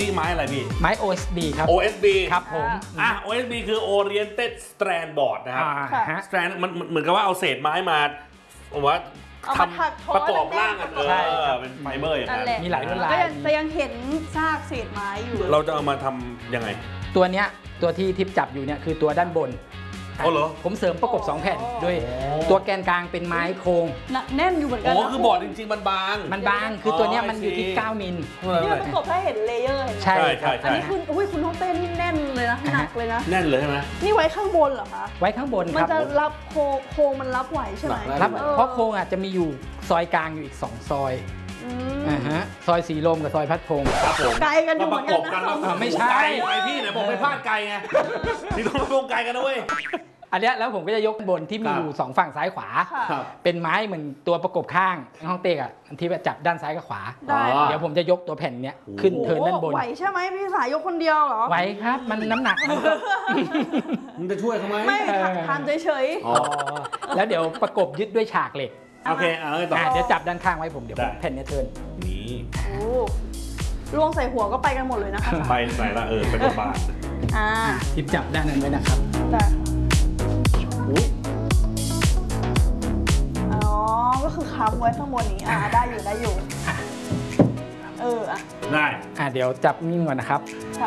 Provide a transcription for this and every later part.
นี่ไม้อะไรพี่ไม้ OSB ครับ OSB ครับผม OSB คือ Oriented Strand Board นะครับ Strand มันเหมือนกับว่าเอาเศษไม้มาว่าทำประกอบร่างกันเป็นไฟเบอร์อย่างนั้นมีหลายลวดลายแต่ยังเห็นซากเศษไม้อยู่เราจะเอามาทำยังไงตัวเนี้ยตัวที่ทิปจับอยู่เนี่ยคือตัวด้านบนเหรอผมเสริมประกบ2แผ่นด้วยตัวแกนกลางเป็นไม้โครงแน่นอยู่เหมือนกันคือบอร์ดจริงๆมันบางคือตัวเนี้ยมันอยู่ที่9มิลนี่มันประกบถ้าเห็นเลเยอร์ใช่อันนี้คุณต้องเต้นแน่นเลยนะหนักเลยนะแน่นเลยใช่ไหมนี่ไว้ข้างบนเหรอคะไว้ข้างบนครับมันจะรับโครงมันรับไหวใช่ไหมรับเพราะโครงอาจจะมีอยู่ซอยกลางอยู่อีก2ซอยซอยสีลมกับซอยพัดพงศ์ครับผมไกลกันอยู่เหมือนกันนะไม่ใช่ไปพี่ไหนบอกไปพลาดไกลไงนี่ต้องลงไกลกันนะเว้ยอันนี้แล้วผมก็จะยกบนที่มีอยู่2ฝั่งซ้ายขวาเป็นไม้เหมือนตัวประกบข้างห้องเตกอ่ะที่จับด้านซ้ายกับขวาเดี๋ยวผมจะยกตัวแผ่นเนี้ยขึ้นเทินด้านบนไหวใช่ไหมพี่สายยกคนเดียวเหรอไหวครับมันน้ำหนักมึงจะช่วยเขาไหมไม่ทำเฉยๆแล้วเดี๋ยวประกบยึดด้วยฉากเหล็กโอเคต่อเดี๋ยวจับด้านข้างไว้ผมเดี๋ยวแผ่นเนี้ยเทินนี่ล่วงใส่หัวก็ไปกันหมดเลยนะคะไปใส่ละไปกระบาดทิปจับด้านนั้นไว้นะครับก็คือค้ำไว้ข้างบนนี้ได้อยู่ได้เดี๋ยวจับนิ่งก่อนนะครับ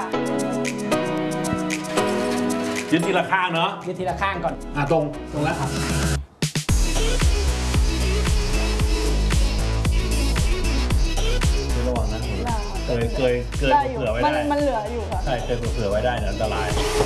ยึดทีละข้างเนาะยึดทีละข้างก่อนตรงแล้วครับระวังนะเคยเผื่อไว้ได้มันเหลืออยู่ค่ะใช่เคยเผื่อไว้ได้อันตราย